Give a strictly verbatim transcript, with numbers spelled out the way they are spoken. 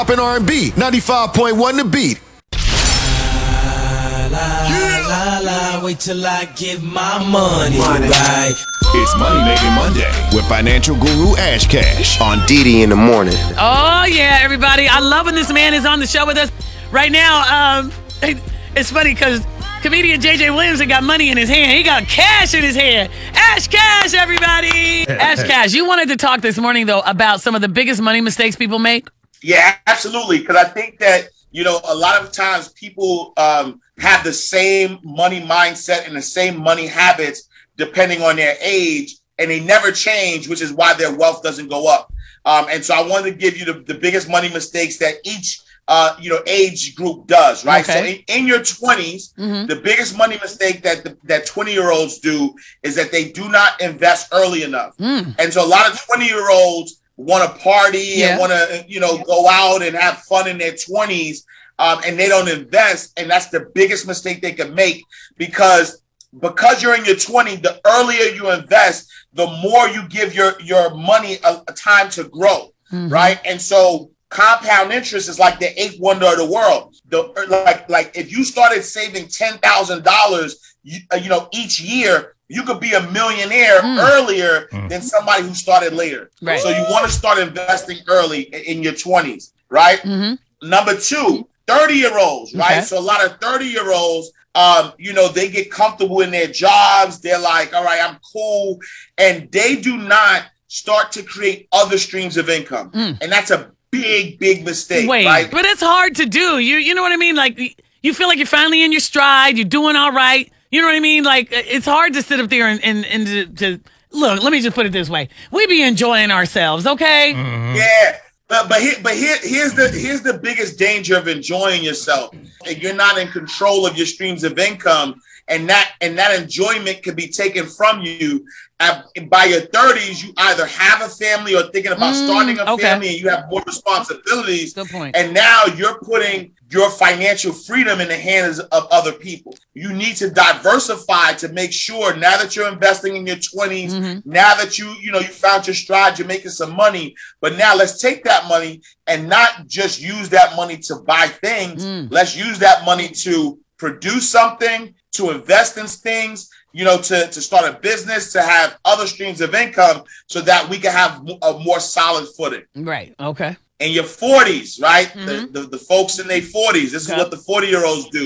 Up in R and B, ninety-five point one The Beat. La, Yeah. la, la, wait till I get my money, Money. right. It's Money Making Monday with financial guru Ash Cash. On Didi in the morning. Oh, yeah, everybody. I love when this man is on the show with us. Right now, um, it's funny because comedian J J Williamson got money in his hand. He got cash in his hand. Ash Cash, everybody. Ash Cash, you wanted to talk this morning, though, about some of the biggest money mistakes people make? Yeah, absolutely. Because I think that, you know, a lot of times people um, have the same money mindset and the same money habits depending on their age, and they never change, which is why their wealth doesn't go up. Um, and so I wanted to give you the, the biggest money mistakes that each, uh, you know, age group does, right? Okay. So in, in your twenties, Mm-hmm. the biggest money mistake that the, that twenty-year-olds do is that they do not invest early enough. Mm. And so a lot of twenty-year-olds want to party Yeah. and want to, you know, go out and have fun in their twenties, um, and they don't invest. And that's the biggest mistake they can make because because you're in your twenties, the earlier you invest, the more you give your, your money a, a time to grow, Mhm. right? And so compound interest is like the eighth wonder of the world. The like like if you started saving ten thousand dollars, you, uh, you know, each year, you could be a millionaire Mm. earlier than somebody who started later. Right. So you want to start investing early i- in your twenties, right? Mm-hmm. Number two, thirty-year-olds, right? Okay. So a lot of thirty-year-olds, um, you know, they get comfortable in their jobs. They're like, all right, I'm cool. And they do not start to create other streams of income. Mm. And that's a big, big mistake, Wait, right? but it's hard to do. You you know what I mean? Like, you feel like you're finally in your stride. You're doing all right. You know what I mean? Like, it's hard to sit up there and, and, and to, to look, let me just put it this way. We be enjoying ourselves, okay? Yeah, but but here, but here, here's the here's the biggest danger of enjoying yourself. And you're not in control of your streams of income, and that and that enjoyment can be taken from you. At, by your thirties, you either have a family or thinking about Mm, starting a okay. family, and you have more responsibilities. Good point. And now you're putting your financial freedom in the hands of other people. You need to diversify to make sure now that you're investing in your twenties, Mhm. now that you, you know, you found your stride, you're making some money, but now let's take that money and not just use that money to buy things. Mm. Let's use that money to produce something, to invest in things, you know, to, to start a business, to have other streams of income so that we can have a more solid footing. Right, okay. In your forties, right? Mhm. The, the, the folks in their forties, this Okay. is what the forty-year-olds do.